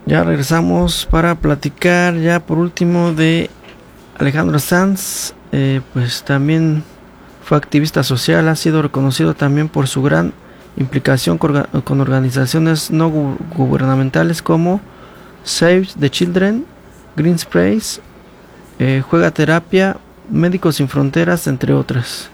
Ya regresamos para platicar ya por último de Alejandro Sanz. Pues también fue activista social, ha sido reconocido también por su gran implicación con organizaciones no gubernamentales como Save the Children, Green Space, Juega Terapia, Médicos Sin Fronteras, entre otras.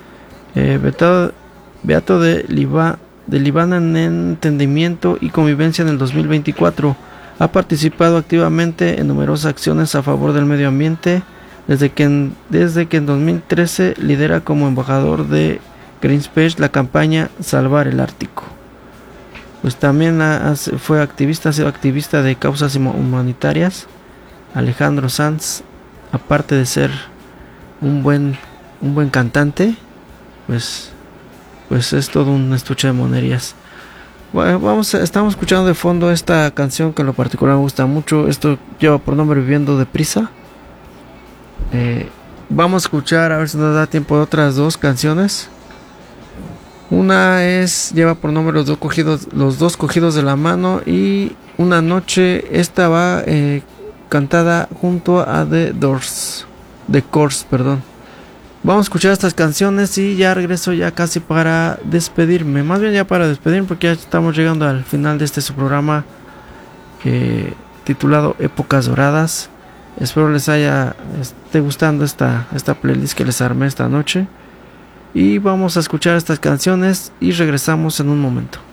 Beato de Libana en Entendimiento y Convivencia en el 2024. Ha participado activamente en numerosas acciones a favor del medio ambiente, desde que en 2013 lidera como embajador de Greenpeace la campaña Salvar el Ártico. Pues también ha sido activista de causas humanitarias. Alejandro Sanz, aparte de ser un buen cantante, pues es todo un estuche de monerías. Bueno, estamos escuchando de fondo esta canción que en lo particular me gusta mucho. Esto lleva por nombre Viviendo Deprisa. Vamos a escuchar a ver si nos da tiempo de otras dos canciones. Una lleva por nombre Los dos cogidos de la mano, y Una noche. Esta va cantada junto a The Course, perdón. Vamos a escuchar estas canciones y ya regreso ya casi para despedirme. Más bien ya para despedirme, porque ya estamos llegando al final de su programa titulado Épocas Doradas. Espero les esté gustando esta playlist que les armé esta noche. Y vamos a escuchar estas canciones y regresamos en un momento.